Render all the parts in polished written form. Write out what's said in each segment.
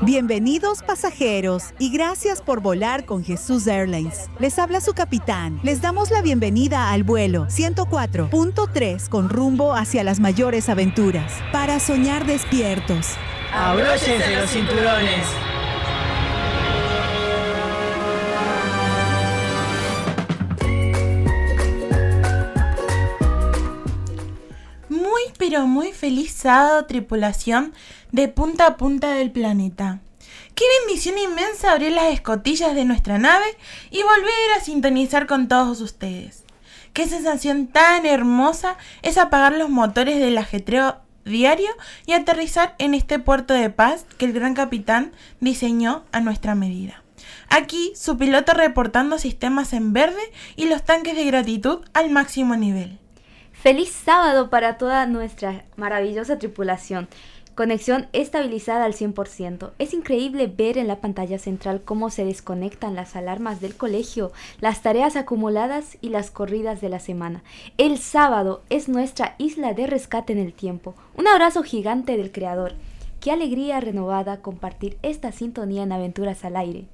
Bienvenidos pasajeros y gracias por volar con Jesús Airlines. Les habla su capitán. Les damos la bienvenida al vuelo 104.3 con rumbo hacia las mayores aventuras. Para soñar despiertos. ¡Abróchense los cinturones! Pero muy feliz sábado, tripulación de punta a punta del planeta. Qué bendición inmensa abrir las escotillas de nuestra nave y volver a sintonizar con todos ustedes. Qué sensación tan hermosa es apagar los motores del ajetreo diario y aterrizar en este puerto de paz que el gran capitán diseñó a nuestra medida. Aquí su piloto reportando sistemas en verde y los tanques de gratitud al máximo nivel. ¡Feliz sábado para toda nuestra maravillosa tripulación! Conexión estabilizada al 100%. Es increíble ver en la pantalla central cómo se desconectan las alarmas del colegio, las tareas acumuladas y las corridas de la semana. El sábado es nuestra isla de rescate en el tiempo. Un abrazo gigante del Creador. ¡Qué alegría renovada compartir esta sintonía en Aventuras al Aire!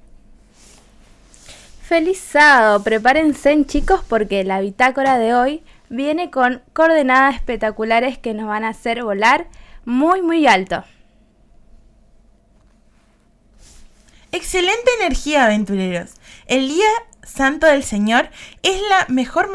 ¡Feliz sábado! Prepárense, chicos, porque la bitácora de hoy viene con coordenadas espectaculares que nos van a hacer volar muy muy alto. Excelente energía, aventureros. El día santo del Señor es la mejor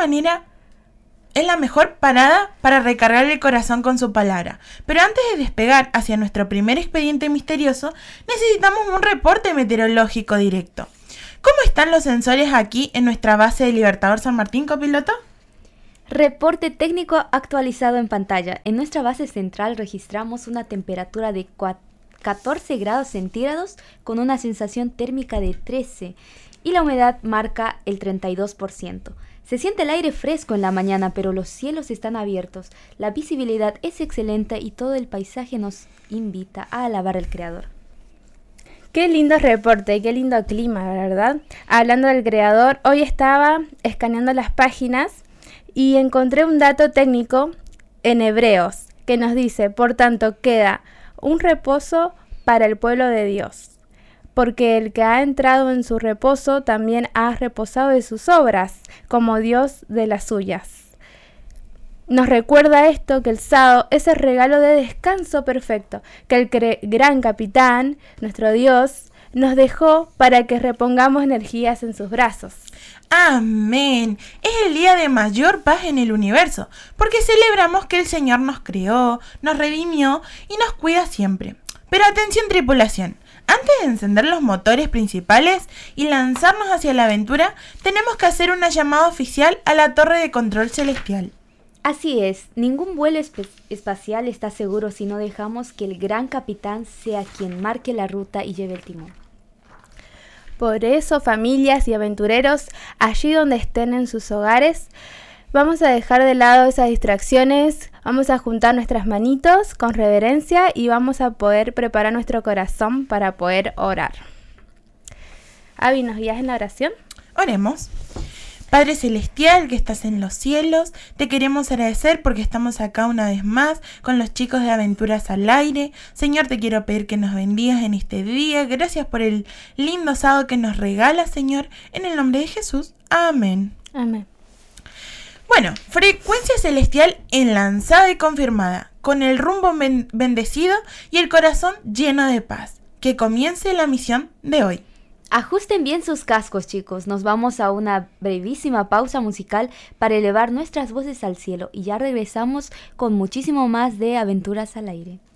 parada para recargar el corazón con su palabra. Pero antes de despegar hacia nuestro primer expediente misterioso, necesitamos un reporte meteorológico directo. ¿Cómo están los sensores aquí en nuestra base de Libertador San Martín, copiloto? Reporte técnico actualizado en pantalla. En nuestra base central registramos una temperatura de 14 grados centígrados con una sensación térmica de 13 y la humedad marca el 32%. Se siente el aire fresco en la mañana, pero los cielos están abiertos. La visibilidad es excelente y todo el paisaje nos invita a alabar al Creador. Qué lindo reporte, qué lindo clima, ¿verdad? Hablando del Creador, hoy estaba escaneando las páginas y encontré un dato técnico en Hebreos que nos dice: por tanto, queda un reposo para el pueblo de Dios, porque el que ha entrado en su reposo también ha reposado de sus obras, como Dios de las suyas. Nos recuerda esto, que el sábado es el regalo de descanso perfecto, que el gran capitán, nuestro Dios, nos dejó para que repongamos energías en sus brazos. ¡Amén! Es el día de mayor paz en el universo, porque celebramos que el Señor nos creó, nos redimió y nos cuida siempre. Pero atención, tripulación, antes de encender los motores principales y lanzarnos hacia la aventura, tenemos que hacer una llamada oficial a la torre de control celestial. Así es, ningún vuelo espacial está seguro si no dejamos que el gran capitán sea quien marque la ruta y lleve el timón. Por eso, familias y aventureros, allí donde estén en sus hogares, vamos a dejar de lado esas distracciones, vamos a juntar nuestras manitos con reverencia y vamos a poder preparar nuestro corazón para poder orar. Avi, ¿nos guías en la oración? Oremos. Padre Celestial que estás en los cielos, te queremos agradecer porque estamos acá una vez más con los chicos de Aventuras al Aire. Señor, te quiero pedir que nos bendigas en este día. Gracias por el lindo sábado que nos regalas, Señor. En el nombre de Jesús. Amén. Amén. Bueno, frecuencia celestial enlanzada y confirmada, con el rumbo bendecido y el corazón lleno de paz. Que comience la misión de hoy. Ajusten bien sus cascos, chicos. Nos vamos a una brevísima pausa musical para elevar nuestras voces al cielo y ya regresamos con muchísimo más de Aventuras al Aire.